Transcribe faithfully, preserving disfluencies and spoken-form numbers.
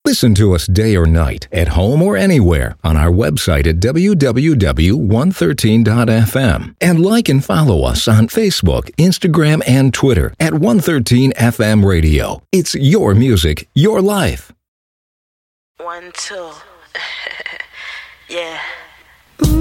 Listen to us day or night, at home or anywhere, on our website at w w w dot one thirteen dot f m. And like and follow us on Facebook, Instagram, and Twitter at one thirteen F M Radio. It's your music, your life. One, two. Yeah.